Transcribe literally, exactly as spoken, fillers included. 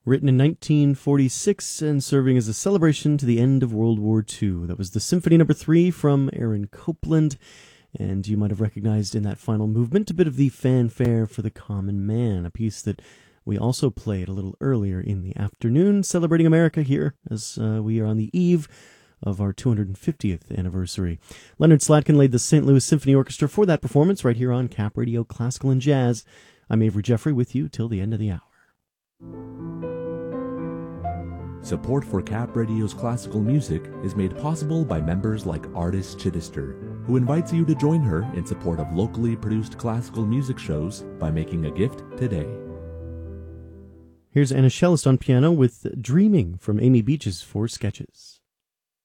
Written in nineteen forty-six and serving as a celebration to the end of World War Two. That was the Symphony Number Three from Aaron Copland, and you might have recognized in that final movement a bit of the Fanfare for the Common Man, a piece that we also played a little earlier in the afternoon, celebrating America here as uh, we are on the eve of our two hundred fiftieth anniversary. Leonard Slatkin laid the Saint Louis Symphony Orchestra for that performance right here on Cap Radio Classical and Jazz. I'm Avery Jeffrey with you till the end of the hour. Support for Cap Radio's classical music is made possible by members like Artis Chittister, who invites you to join her in support of locally produced classical music shows by making a gift today. Here's Anna Shellist on piano with Dreaming from Amy Beach's Four Sketches.